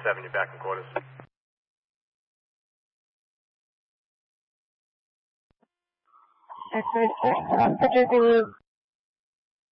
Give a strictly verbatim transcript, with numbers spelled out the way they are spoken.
seven, you're back in quarters. X-ray six, Pacific Zulu